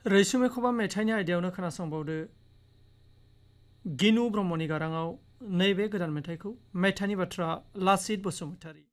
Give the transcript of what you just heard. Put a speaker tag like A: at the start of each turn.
A: रैसुमै खबाम मेथाइनि आयदायावनो खोनासंबावदो गिनु ब्रह्मनि गाराङाव नैबे गोदान मेथाइखौ। मेथाइनि बाथ्रा लासित बसुमतारी।